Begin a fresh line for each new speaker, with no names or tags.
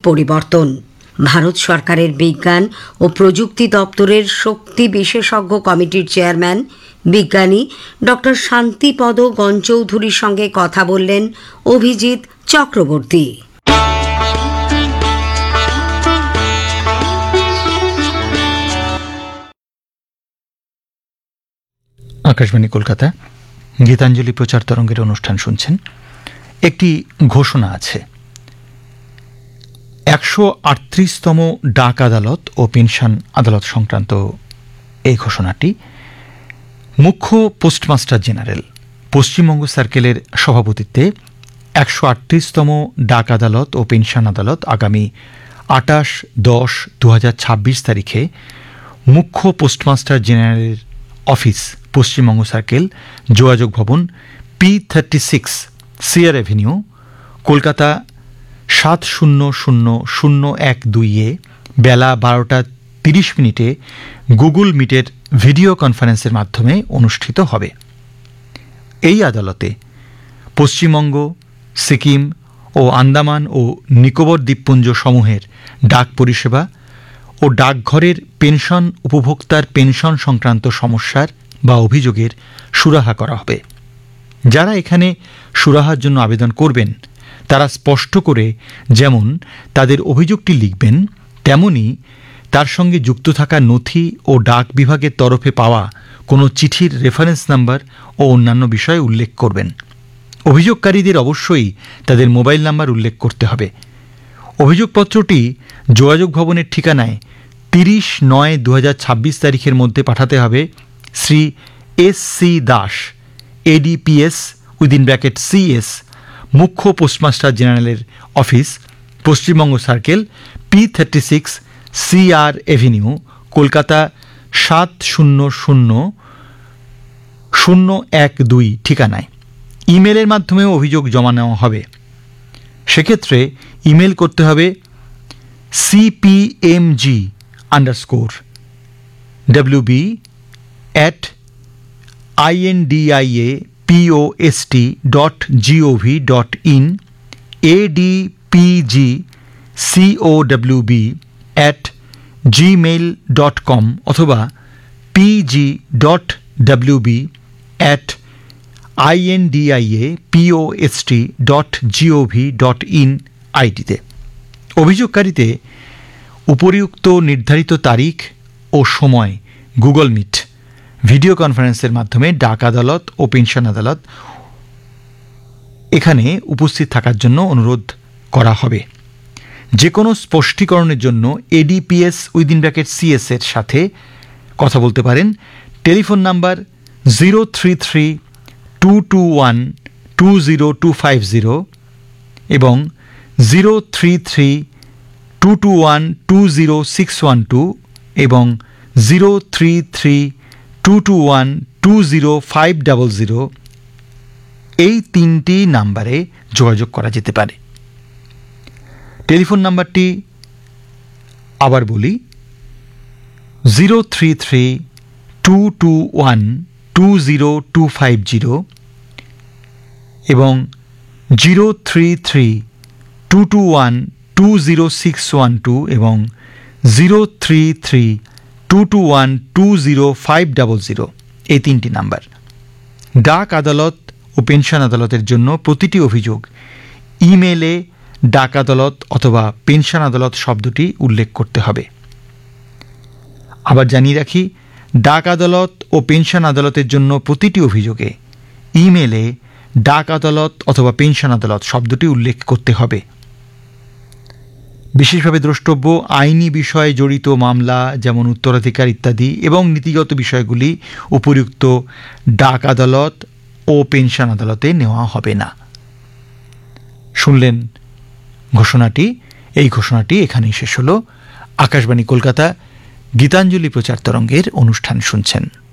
পরিবর্তন। ভারত সরকারের বিজ্ঞান ও প্রযুক্তি দপ্তরের শক্তি বিশেষজ্ঞ কমিটির চেয়ারম্যান বিজ্ঞানী ডক্টর শান্তিপদ গণচৌধুরীর সঙ্গে কথা বললেন অভিজিৎ চক্রবর্তী।
আকাশবাণী কলকাতা, গীতাঞ্জলি প্রচার তরঙ্গের অনুষ্ঠান শুনছেন। একটি ঘোষণা আছে। 138তম ডাক আদালত ও পেনশন আদালত সংক্রান্ত এই ঘোষণাটি মুখ্য পোস্টমাস্টার জেনারেল পশ্চিমবঙ্গ সার্কেলের সভাপতিত্বে 138তম ডাক আদালত ও পেনশন আদালত আগামী 28/10/2026 তারিখে মুখ্য পোস্টমাস্টার জেনারেলের অফিস, পশ্চিমবঙ্গ সার্কেল, যোগাযোগ ভবন, P36 সিয়ার অ্যাভিনিউ, কলকাতা 700012 বেলা 12:30 গুগল মিটের ভিডিও কনফারেন্সের মাধ্যমে অনুষ্ঠিত হবে। এই আদালতে পশ্চিমবঙ্গ, সিকিম ও আন্দামান ও নিকোবর দ্বীপপুঞ্জ সমূহের ডাক পরিষেবা ও ডাকঘরের পেনশন উপভোক্তার পেনশন সংক্রান্ত সমস্যার বা অভিযোগের সুরাহা করা হবে। যারা এখানে সুরাহার জন্য আবেদন করবেন তারা স্পষ্ট করে যেমন তাদের অভিযোগটি লিখবেন, তেমনি তার সঙ্গে যুক্ত থাকা নথি ও ডাক বিভাগের তরফে পাওয়া কোনো চিঠির রেফারেন্স নাম্বার ও অন্যান্য বিষয় উল্লেখ করবেন। অভিযোগকারীদের অবশ্যই তাদের মোবাইল নাম্বার উল্লেখ করতে হবে। অভিযোগপত্রটি যোগাযোগ ভবনের ঠিকানায় 30/9/2026 তারিখের মধ্যে পাঠাতে হবে Shri S.C. Das, ADPS CS, মুখ্য পোস্টমাস্টার জেনারেলের office, Paschimbanga circle, P36 CR avenue, Kolkata 700012 ঠিকানায়। ইমেলের মাধ্যমেও অভিযোগ জমা নেওয়া হবে। সেক্ষেত্রে ইমেল করতে হবে cpmg_indiapost.gov.in, adpgcowb@gmail.com অথবা pg.wb@indiapost.gov.in আইডিতে। অভিযোগকারীতে উপরিউক্ত নির্ধারিত তারিখ ও সময় গুগল মিট ভিডিও কনফারেন্সের মাধ্যমে ডাক আদালত ও পেনশন আদালত এখানে উপস্থিত থাকার জন্য অনুরোধ করা হবে। যে কোনো স্পষ্টীকরণের জন্য ADPS/CS এর সাথে কথা বলতে পারেন। টেলিফোন নাম্বার 033-221-20250 এবং 033-221-20612 এবং 033-221-20500 এই তিনটি নাম্বারে যোগাযোগ করা যেতে পারে। টেলিফোন নাম্বারটি আবার বলি, 033-221-20250 এবং 033-221-20612 এবং 033-221-20500 এই তিনটি নাম্বার। ডাক আদালত ও পেনশন আদালতের জন্য প্রতিটি অভিযোগ ইমেলে ডাক আদালত অথবা পেনশন আদালত শব্দটি উল্লেখ করতে হবে। আবার জানিয়ে রাখি, ডাক আদালত ও পেনশন আদালতের জন্য প্রতিটি অভিযোগে ইমেলে ডাক আদালত অথবা পেনশন আদালত শব্দটি উল্লেখ করতে হবে। বিশেষভাবে দ্রষ্টব্য আইনি বিষয়ে জড়িত মামলা যেমন উত্তরাধিকার ইত্যাদি এবং নীতিগত বিষয়গুলি উপরিউক্ত ডাক আদালত ও পেনশন আদালতে নেওয়া হবে না। শুনলেন ঘোষণাটি। এই ঘোষণাটি এখানেই শেষ হলো। আকাশবাণী কলকাতা, গীতাঞ্জলি প্রচার তরঙ্গের অনুষ্ঠান শুনছেন।